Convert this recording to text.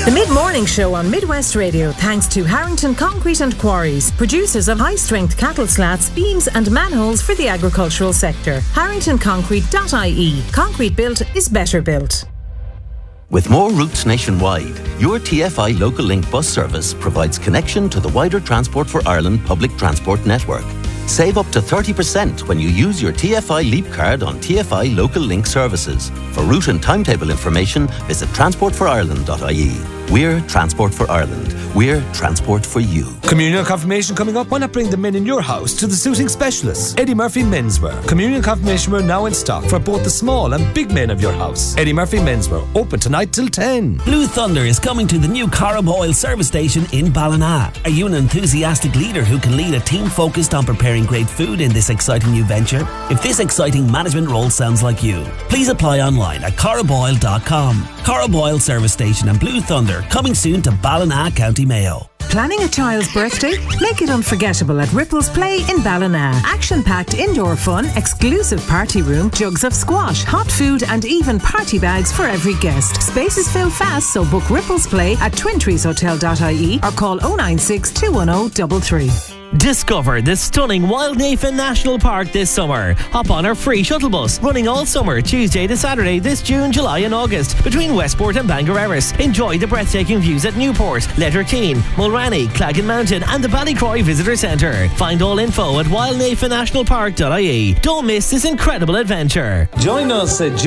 The Mid-Morning Show on Midwest Radio, thanks to Harrington Concrete and Quarries, producers of high-strength cattle slats, beams and manholes for the agricultural sector. HarringtonConcrete.ie. Concrete built is better built. With more routes nationwide, your TFI Local Link bus service provides connection to the wider Transport for Ireland public transport network. Save up to 30% when you use your TFI Leap card on TFI Local Link services. For route and timetable information, visit transportforireland.ie. We're Transport for Ireland. We're transport for you. Communion confirmation coming up. Why not bring the men in your house to the suiting specialists? Eddie Murphy Menswear. Communion confirmation wear now in stock for both the small and big men of your house. Eddie Murphy Menswear. Open tonight till 10. Blue Thunder is coming to the new Carboyle service station in Ballina. Are you an enthusiastic leader who can lead a team focused on preparing great food in this exciting new venture? If this exciting management role sounds like you, please apply online at carboyle.com. Carboyle service station and Blue Thunder coming soon to Ballina, County Mayo. Planning a child's birthday? Make it unforgettable at Ripples Play in Ballina. Action-packed indoor fun, exclusive party room, jugs of squash, hot food and even party bags for every guest. Spaces fill fast, so book Ripples Play at twintreeshotel.ie or call 096 210 33. Discover the stunning Wildnafen National Park this summer. Hop on our free shuttle bus, running all summer, Tuesday to Saturday this June, July and August, between Westport and Bangor Erris. Enjoy the breathtaking views at Newport, Letterkeene, Mulranny, Claggan Mountain and the Ballycroy Visitor Centre. Find all info at wildnafennationalpark.ie. Don't miss this incredible adventure. Join us at